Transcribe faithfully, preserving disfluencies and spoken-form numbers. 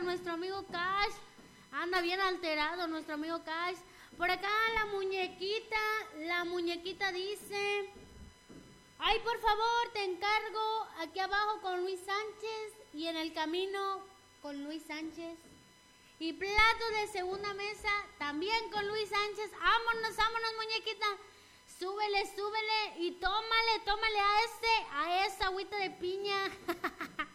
nuestro amigo Cash. Anda bien alterado nuestro amigo Cash. Por acá la muñequita, la muñequita dice: ay, por favor, te encargo aquí abajo con Luis Sánchez y en el camino con Luis Sánchez. Y plato de segunda mesa también con Luis Sánchez. Vámonos, vámonos, muñequita. Súbele, súbele y tómale, tómale a ese, a esa agüita de piña.